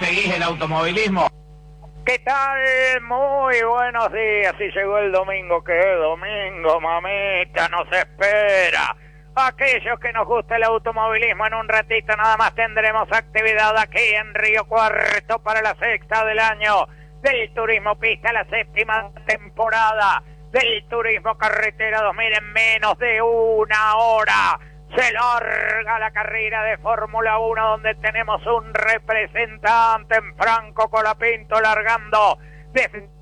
seguís el automovilismo? ¿Qué tal? Muy buenos días. Y llegó el domingo. ¿Qué domingo, mamita? Nos espera. Aquellos que nos gusta el automovilismo, en un ratito nada más tendremos actividad aquí en Río Cuarto para la sexta del año del Turismo Pista, la séptima temporada del Turismo Carretera 2000 en menos de una hora. Se larga la carrera de Fórmula 1 donde tenemos un representante en Franco Colapinto largando de